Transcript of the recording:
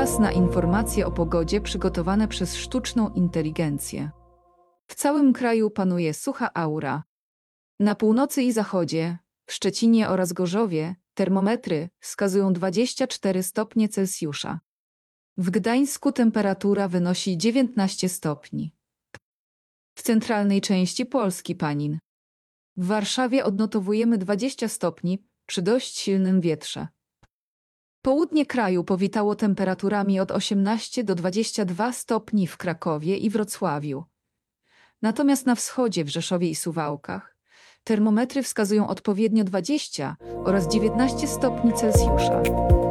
Czas na informacje o pogodzie przygotowane przez sztuczną inteligencję. W całym kraju panuje sucha aura. Na północy i zachodzie, w Szczecinie oraz Gorzowie, termometry wskazują 24 stopnie Celsjusza. W Gdańsku temperatura wynosi 19 stopni. W centralnej części Polski Panin. W Warszawie odnotowujemy 20 stopni przy dość silnym wietrze. Południe kraju powitało temperaturami od 18 do 22 stopni w Krakowie i Wrocławiu. Natomiast na wschodzie, w Rzeszowie i Suwałkach, termometry wskazują odpowiednio 20 oraz 19 stopni Celsjusza.